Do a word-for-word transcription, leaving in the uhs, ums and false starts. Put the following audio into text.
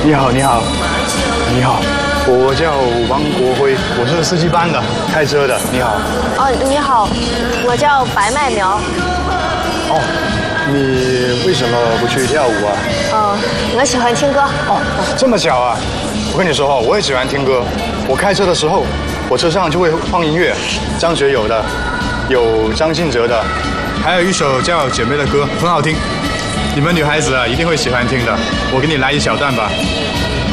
你好，你好，你好，我叫王国辉，我是司机班的，开车的。你好。 哦，你好，我叫白麦苗。 哦，你为什么不去跳舞啊？ 嗯，我喜欢听歌。 哦，这么巧啊！我跟你说哦，我也喜欢听歌。我开车的时候，我车上就会放音乐，张学友的，有张信哲的，还有一首叫《姐妹》的歌，很好听。你们女孩子啊，一定会喜欢听的。我给你来一小段吧。